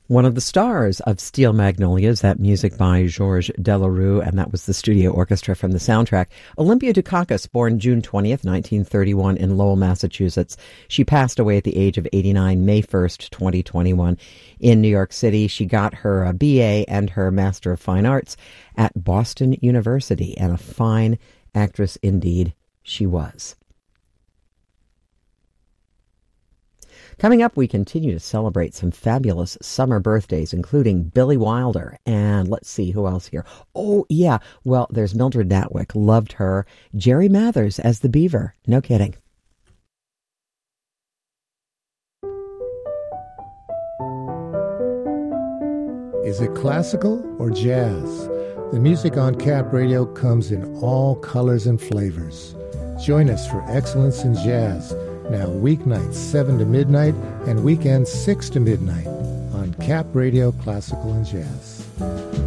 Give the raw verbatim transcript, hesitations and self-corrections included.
One of the stars of Steel Magnolias, that music by Georges Delerue, and that was the studio orchestra from the soundtrack. Olympia Dukakis, born June twentieth, nineteen thirty-one in Lowell, Massachusetts. She passed away at the age of eighty-nine, May first, twenty twenty-one in New York City. She got her uh, B A and her Master of Fine Arts at Boston University, and a fine actress indeed she was. Coming up, we continue to celebrate some fabulous summer birthdays, including Billy Wilder. And let's see, who else here? Oh, yeah. Well, there's Mildred Natwick. Loved her. Jerry Mathers as the Beaver. No kidding. Is it classical or jazz? The music on Cap Radio comes in all colors and flavors. Join us for Excellence in Jazz, now weeknights seven to midnight and weekends six to midnight on Cap Radio Classical and Jazz.